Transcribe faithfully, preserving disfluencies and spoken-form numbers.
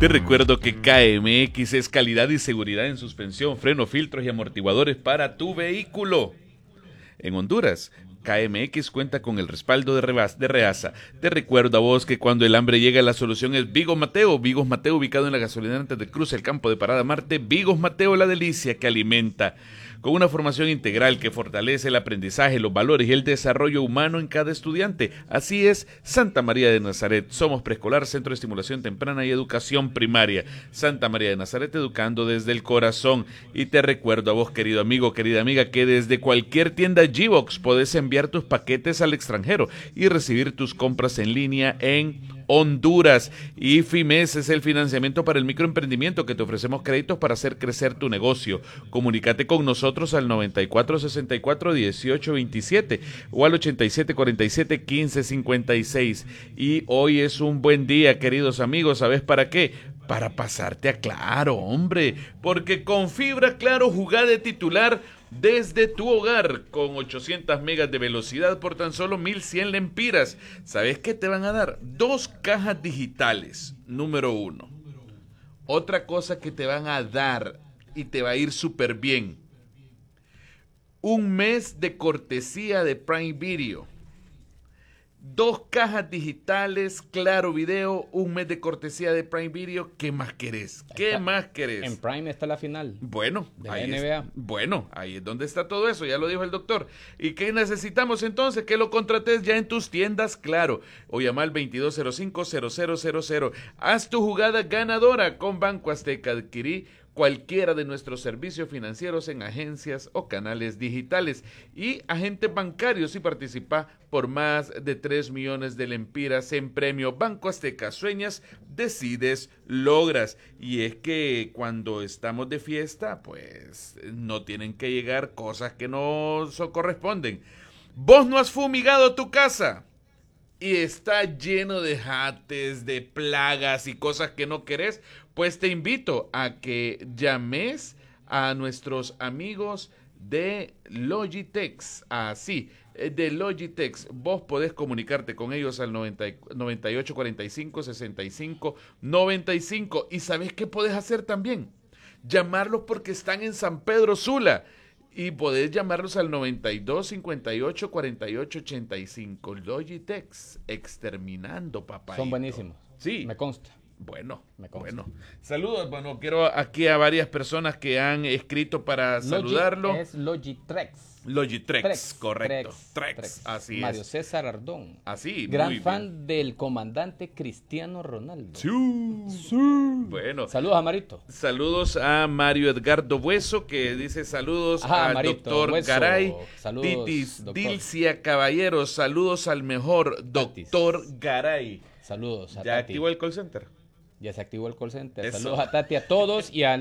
Te recuerdo que K M X es calidad y seguridad en suspensión, freno, filtros y amortiguadores para tu vehículo. En Honduras, K M X cuenta con el respaldo de, Rebas, de Reasa. Te recuerdo a vos que cuando el hambre llega, la solución es Vigos Mateo. Vigos Mateo, ubicado en la gasolinera antes del cruce, el campo de Parada Marte. Vigos Mateo, la delicia que alimenta. Con una formación integral que fortalece el aprendizaje, los valores y el desarrollo humano en cada estudiante. Así es, Santa María de Nazaret. Somos preescolar, centro de estimulación temprana y educación primaria. Santa María de Nazaret, educando desde el corazón. Y te recuerdo a vos, querido amigo, querida amiga, que desde cualquier tienda G-Box podés enviar tus paquetes al extranjero y recibir tus compras en línea en Honduras. Y FIMES es el financiamiento para el microemprendimiento que te ofrecemos créditos para hacer crecer tu negocio. Comunícate con nosotros al noventa y cuatro sesenta y cuatro dieciocho veintisiete o al ochenta y siete cuarenta y siete quince cincuenta y seis. Y hoy es un buen día, queridos amigos. ¿Sabes para qué? Para pasarte a Claro, hombre, porque con fibra Claro jugá de titular desde tu hogar con ochocientas megas de velocidad por tan solo mil cien lempiras. ¿Sabes qué te van a dar? Dos cajas digitales, número uno. Otra cosa que te van a dar y te va a ir súper bien. Un mes de cortesía de Prime Video. Dos cajas digitales, Claro Video, un mes de cortesía de Prime Video. ¿Qué más querés? ¿Qué está, más querés? En Prime está la final. Bueno, de la ahí N B A. Es, bueno, ahí es donde está todo eso, ya lo dijo el doctor. ¿Y qué necesitamos entonces? Que lo contrates ya en tus tiendas Claro. O llama al veintidós cero cinco cero cero cero cero. Haz tu jugada ganadora con Banco Azteca. Adquirí cualquiera de nuestros servicios financieros en agencias o canales digitales y agentes bancarios y participa por más de tres millones de lempiras en premio. Banco Azteca, sueñas, decides, logras. Y es que cuando estamos de fiesta, pues no tienen que llegar cosas que no so corresponden. Vos no has fumigado tu casa y está lleno de jates, de plagas y cosas que no querés, pues te invito a que llames a nuestros amigos de Logitex. Así, de Logitex. Vos podés comunicarte con ellos al noventa, noventa y ocho cuarenta y cinco sesenta y cinco noventa y cinco. ¿Y sabés qué podés hacer también? Llamarlos porque están en San Pedro Sula. Y podés llamarlos al noventa y dos cincuenta y ocho cuarenta y ocho ochenta y cinco. Logitex, exterminando, papá. Son buenísimos. Sí. Me consta. Bueno, Me consta. bueno. Saludos. Bueno, quiero aquí a varias personas que han escrito para Logi saludarlo. Es Logitrex. Logitrex, Trex, correcto. Trex, Trex, Trex. así Mario es. César Ardón. Así, gran muy fan bien. del comandante Cristiano Ronaldo. Sí, sí. Bueno. Saludos a Marito. Saludos a Mario Edgardo Bueso, que dice saludos Ajá, al Marito, doctor Bueso. Garay. Saludos, Titis, doctor. Dilcia Caballero, saludos al mejor doctor Tatis. Garay. Saludos a ¿Ya Tati. activó el call center? Ya se activó el call center. Eso. Saludos a Tati, a todos y a